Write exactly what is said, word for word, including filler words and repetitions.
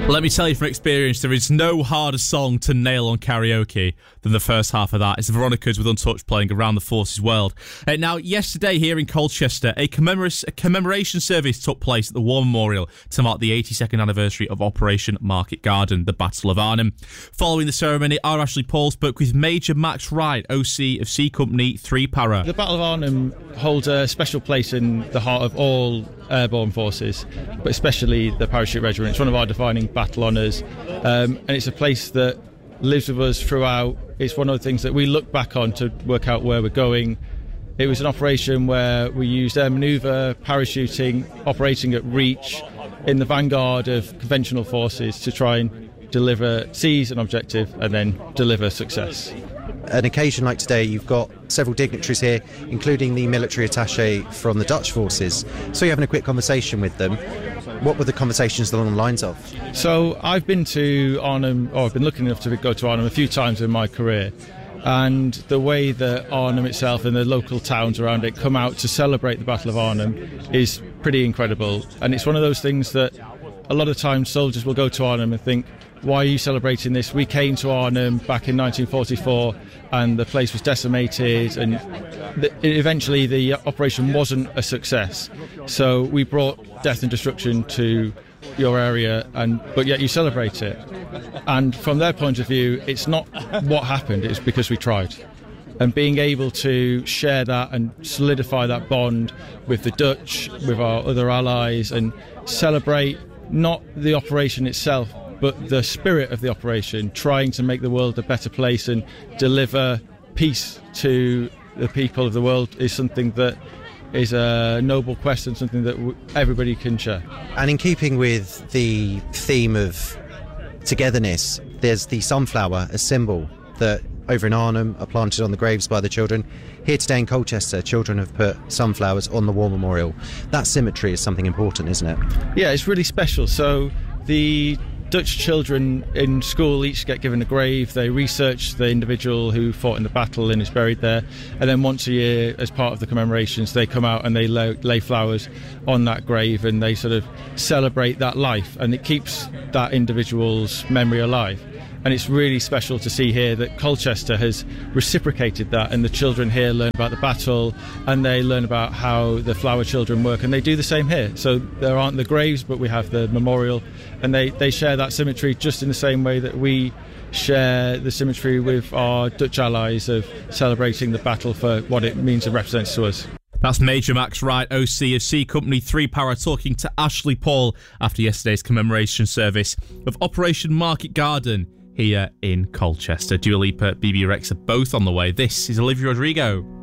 Let me tell you from experience, there is no harder song to nail on karaoke than the first half of that. It's the Veronicas with Untouched playing Around the Forces World. Uh, now, yesterday here in Colchester, a, commemor- a commemoration service took place at the War Memorial to mark the eighty-second anniversary of Operation Market Garden, the Battle of Arnhem. Following the ceremony, R. Ashley Paul spoke with Major Max Wright, O C of C Company three Para. The Battle of Arnhem holds a special place in the heart of all airborne forces, but especially the Parachute Regiment. It's one of our defining battle honours, um, and it's a place that lives with us throughout. It's one of the things that we look back on to work out where we're going. It was an operation where we used air manoeuvre, parachuting, operating at reach in the vanguard of conventional forces to try and deliver, seize an objective and then deliver success. An occasion like today, you've got several dignitaries here, including the military attaché from the Dutch forces. So you're having a quick conversation with them. What were the conversations along the lines of? So I've been to Arnhem, or I've been lucky enough to go to Arnhem a few times in my career. And the way that Arnhem itself and the local towns around it come out to celebrate the Battle of Arnhem is pretty incredible. And it's one of those things that a lot of times soldiers will go to Arnhem and think, why are you celebrating this? We came to Arnhem back in nineteen forty-four and the place was decimated, and the, eventually the operation wasn't a success. So we brought death and destruction to your area, and but yet you celebrate it. And from their point of view, it's not what happened, it's because we tried. And being able to share that and solidify that bond with the Dutch, with our other allies, and celebrate not the operation itself, but the spirit of the operation, trying to make the world a better place and deliver peace to the people of the world, is something that is a noble quest and something that w- everybody can share. And in keeping with the theme of togetherness, there's the sunflower, a symbol that over in Arnhem are planted on the graves by the children. Here today in Colchester, children have put sunflowers on the War Memorial. That symmetry is something important, isn't it? Yeah, it's really special. So the Dutch children in school each get given a grave. They research the individual who fought in the battle and is buried there, and then once a year, as part of the commemorations, they come out and they lay, lay flowers on that grave, and they sort of celebrate that life, and it keeps that individual's memory alive. And it's really special to see here that Colchester has reciprocated that, and the children here learn about the battle and they learn about how the flower children work, and they do the same here. So there aren't the graves, but we have the memorial, and they, they share that symmetry just in the same way that we share the symmetry with our Dutch allies of celebrating the battle for what it means and represents to us. That's Major Max Wright, O C of C Company three Para, talking to Ashley Paul after yesterday's commemoration service of Operation Market Garden here in Colchester. Dua Lipa, B B Rexa, both on the way. This is Olivia Rodrigo.